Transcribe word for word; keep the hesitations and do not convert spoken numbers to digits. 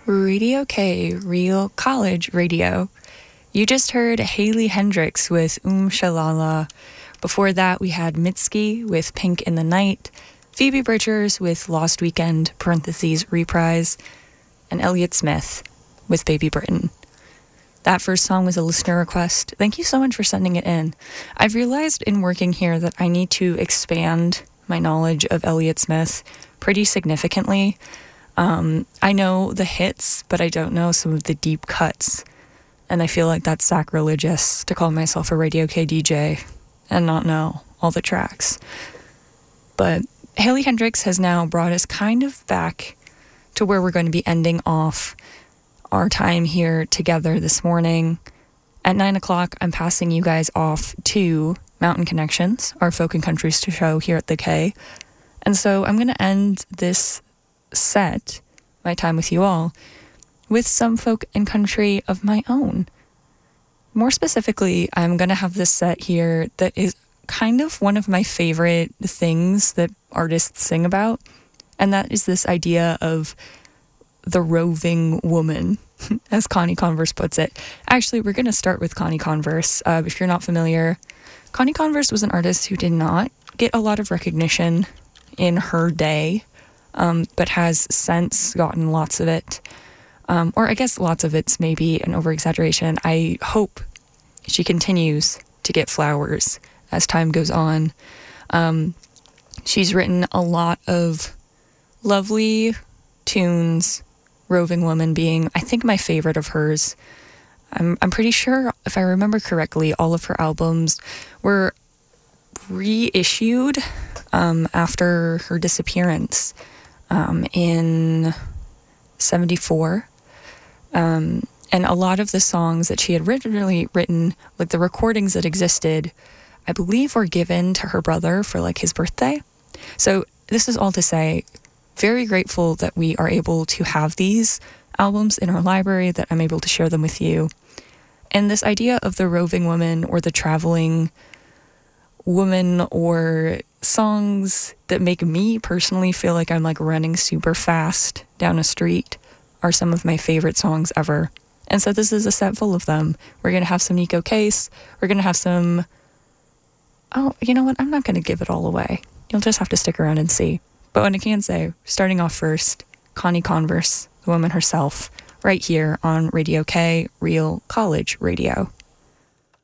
Radio K, Real College Radio. You just heard Haley Hendrix with Um Shalala. Before that, we had Mitski with Pink in the Night, Phoebe Bridgers with Lost Weekend, parentheses, reprise, and Elliott Smith with Baby Britain. That first song was a listener request. Thank you so much for sending it in. I've realized in working here that I need to expand my knowledge of Elliott Smith pretty significantly. Um, I know the hits, but I don't know some of the deep cuts. And I feel like that's sacrilegious to call myself a Radio K D J and not know all the tracks. But Haley Hendrix has now brought us kind of back to where we're going to be ending off our time here together this morning. At nine o'clock, I'm passing you guys off to Mountain Connections, our folk and country show here at the K. And so I'm going to end this set, my time with you all, with some folk and country of my own. More specifically, I'm going to have this set here that is kind of one of my favorite things that artists sing about, and that is this idea of the roving woman, as Connie Converse puts it. Actually, we're going to start with Connie Converse. Uh, if you're not familiar, Connie Converse was an artist who did not get a lot of recognition in her day, um, but has since gotten lots of it. Um, or I guess lots of it's maybe an over-exaggeration. I hope she continues to get flowers as time goes on. Um, she's written a lot of lovely tunes, Roving Woman being, I think, my favorite of hers. I'm, I'm pretty sure, if I remember correctly, all of her albums were reissued um, after her disappearance um, in seventy-four. Um, and a lot of the songs that she had originally written, like the recordings that existed, I believe were given to her brother for like his birthday. So this is all to say, very grateful that we are able to have these albums in our library, that I'm able to share them with you. And this idea of the roving woman or the traveling woman, or songs that make me personally feel like I'm like running super fast down a street, are some of my favorite songs ever. And so this is a set full of them. We're going to have some Nico Case. We're going to have some... Oh, you know what? I'm not going to give it all away. You'll just have to stick around and see. But what I can say, starting off first, Connie Converse, the woman herself, right here on Radio K, Real College Radio.